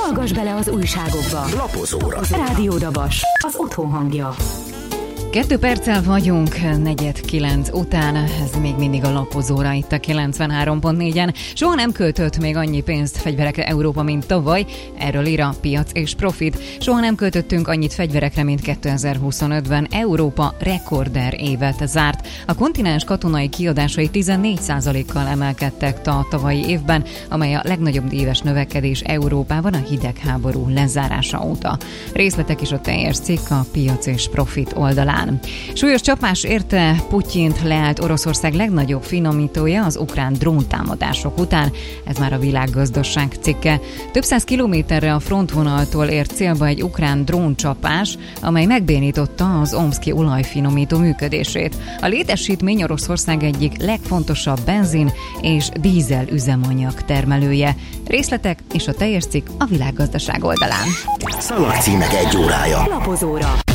Hallgass bele az újságokba. Lapozóra. Rádió Dabas, az otthon hangja. 2 perccel vagyunk 4:09 után, ez még mindig a Lapozóra itt a 93.4-en. Soha nem költött még annyi pénzt fegyverekre Európa, mint tavaly, erről ír a Piac és Profit. Soha nem költöttünk annyit fegyverekre, mint 2025-ben. Európa rekorder évet zárt. A kontinens katonai kiadásai 14%-kal emelkedtek a tavalyi évben, amely a legnagyobb éves növekedés Európában a hidegháború lezárása óta. Részletek is a teljes cikk a Piac és Profit oldalán. Súlyos csapás érte Putyint, leállt Oroszország legnagyobb finomítója az ukrán dróntámadások után. Ez már a Világgazdaság cikke. Több száz kilométerre a frontvonaltól ért célba egy ukrán dróncsapás, amely megbénította az omszki olajfinomító működését. A létesítmény Oroszország egyik legfontosabb benzin és dízel üzemanyag termelője. Részletek és a teljes cikk a Világgazdaság oldalán. Szalagcímek 1 órája. Lapozóra.